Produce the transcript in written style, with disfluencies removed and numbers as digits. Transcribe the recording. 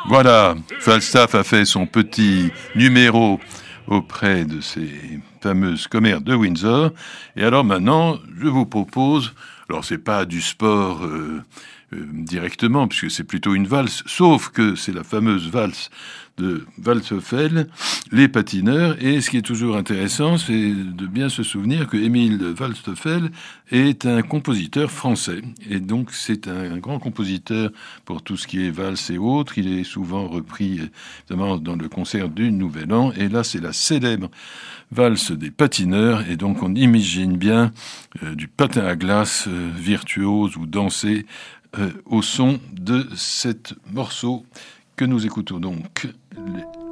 Voilà, Falstaff a fait son petit numéro auprès de ces fameuses commères de Windsor. Et alors maintenant, je vous propose, alors c'est pas du sport directement, puisque c'est plutôt une valse, sauf que c'est la fameuse valse de Waldteufel, les patineurs. Et ce qui est toujours intéressant, c'est de bien se souvenir que Émile Waldteufel est un compositeur français. Et donc, c'est un grand compositeur pour tout ce qui est valse et autres. Il est souvent repris, évidemment, dans le concert du Nouvel An. Et là, c'est la célèbre valse des patineurs. Et donc, on imagine bien du patin à glace virtuose ou danser au son de cet morceau que nous écoutons donc.